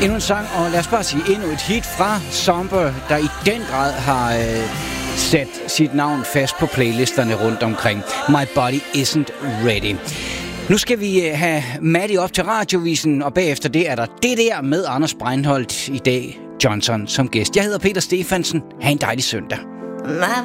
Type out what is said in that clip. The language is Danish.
Endnu en sang, og lad os bare sige endnu et hit fra Somber, der i den grad har sat sit navn fast på playlisterne rundt omkring. My Body Isn't Ready. Nu skal vi have Maddie op til radiovisen, og bagefter det er der det der med Anders Breinholt i dag, Johnson som gæst. Jeg hedder Peter Stefansen. Ha' en dejlig søndag.